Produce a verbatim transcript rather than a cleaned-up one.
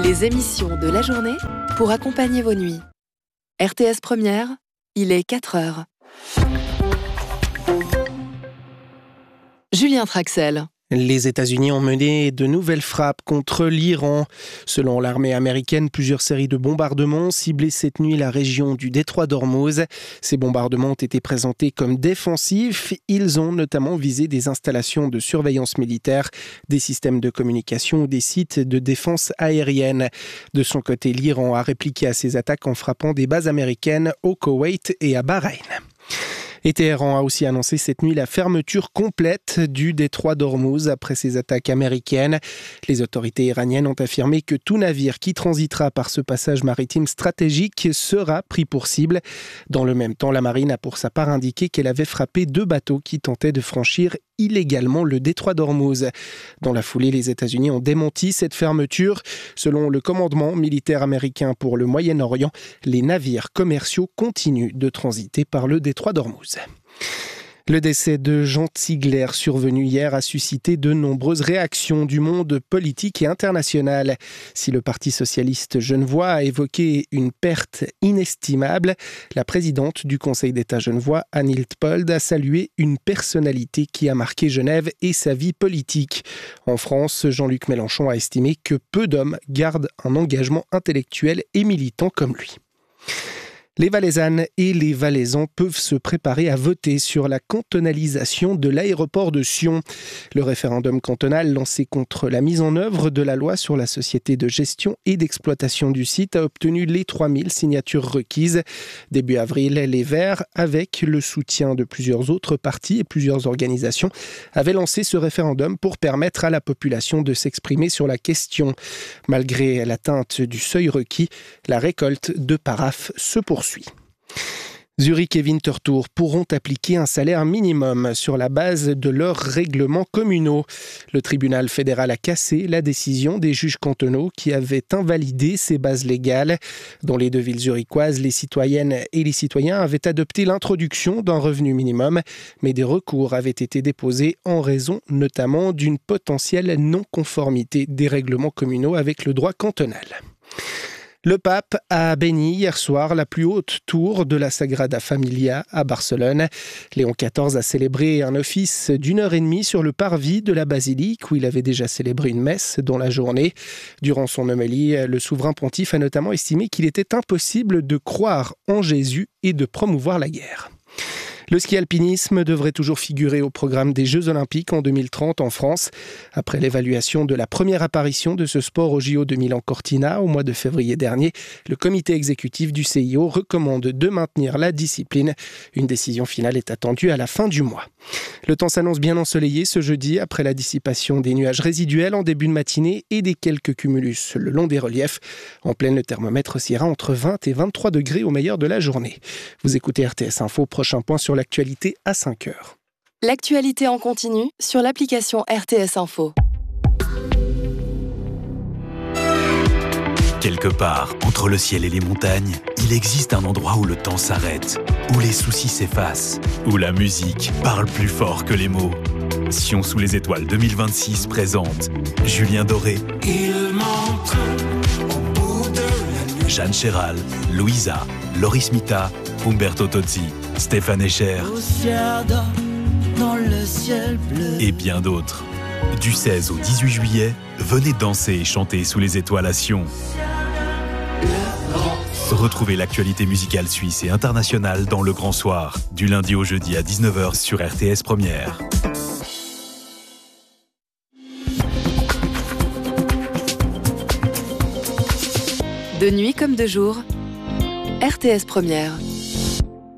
Les émissions de la journée pour accompagner vos nuits. R T S Première, il est quatre heures. Julien Traxel. Les États-Unis ont mené de nouvelles frappes contre l'Iran. Selon l'armée américaine, plusieurs séries de bombardements ont ciblé cette nuit la région du détroit d'Ormuz. Ces bombardements ont été présentés comme défensifs. Ils ont notamment visé des installations de surveillance militaire, des systèmes de communication ou des sites de défense aérienne. De son côté, l'Iran a répliqué à ces attaques en frappant des bases américaines au Koweït et à Bahreïn. Et Téhéran a aussi annoncé cette nuit la fermeture complète du détroit d'Ormuz après ces attaques américaines. Les autorités iraniennes ont affirmé que tout navire qui transitera par ce passage maritime stratégique sera pris pour cible. Dans le même temps, la marine a pour sa part indiqué qu'elle avait frappé deux bateaux qui tentaient de franchir illégalement le détroit d'Ormuz. Dans la foulée, les États-Unis ont démenti cette fermeture. Selon le commandement militaire américain pour le Moyen-Orient, les navires commerciaux continuent de transiter par le détroit d'Ormuz. Le décès de Jean Ziegler, survenu hier, a suscité de nombreuses réactions du monde politique et international. Si le Parti socialiste genevois a évoqué une perte inestimable, la présidente du Conseil d'État genevois, Anne Hiltpold, a salué une personnalité qui a marqué Genève et sa vie politique. En France, Jean-Luc Mélenchon a estimé que peu d'hommes gardent un engagement intellectuel et militant comme lui. Les Valaisannes et les Valaisans peuvent se préparer à voter sur la cantonalisation de l'aéroport de Sion. Le référendum cantonal lancé contre la mise en œuvre de la loi sur la société de gestion et d'exploitation du site a obtenu les trois mille signatures requises. Début avril, les Verts, avec le soutien de plusieurs autres partis et plusieurs organisations, avaient lancé ce référendum pour permettre à la population de s'exprimer sur la question. Malgré l'atteinte du seuil requis, la récolte de paraphes se poursuit. Zurich et Winterthur pourront appliquer un salaire minimum sur la base de leurs règlements communaux. Le tribunal fédéral a cassé la décision des juges cantonaux qui avaient invalidé ces bases légales. Dans les deux villes zurichoises, les citoyennes et les citoyens avaient adopté l'introduction d'un revenu minimum, mais des recours avaient été déposés en raison notamment d'une potentielle non-conformité des règlements communaux avec le droit cantonal. Le pape a béni hier soir la plus haute tour de la Sagrada Familia à Barcelone. Léon quatorze a célébré un office d'une heure et demie sur le parvis de la basilique où il avait déjà célébré une messe dans la journée. Durant son homélie, le souverain pontife a notamment estimé qu'il était impossible de croire en Jésus et de promouvoir la guerre. Le ski alpinisme devrait toujours figurer au programme des Jeux Olympiques en deux mille trente en France. Après l'évaluation de la première apparition de ce sport au J O de Milan-Cortina au mois de février dernier, le comité exécutif du C I O recommande de maintenir la discipline. Une décision finale est attendue à la fin du mois. Le temps s'annonce bien ensoleillé ce jeudi après la dissipation des nuages résiduels en début de matinée et des quelques cumulus le long des reliefs. En pleine, le thermomètre oscillera entre vingt et vingt-trois degrés au meilleur de la journée. Vous écoutez R T S Info, prochain point sur l'actualité à cinq heures. L'actualité en continu sur l'application R T S Info. Quelque part, entre le ciel et les montagnes, il existe un endroit où le temps s'arrête, où les soucis s'effacent, où la musique parle plus fort que les mots. Sion sous les étoiles deux mille vingt-six présente Julien Doré, Il montre au bout de la nuit. Jeanne Chéral, Louisa, Loris Mita, Umberto Tozzi, Stéphane Echer Dans le ciel bleu. et bien d'autres. Du seize au dix-huit juillet, venez danser et chanter sous les étoiles à Sion. Retrouvez l'actualité musicale suisse et internationale dans Le Grand Soir, du lundi au jeudi à dix-neuf heures sur R T S Première. De nuit comme de jour, R T S Première.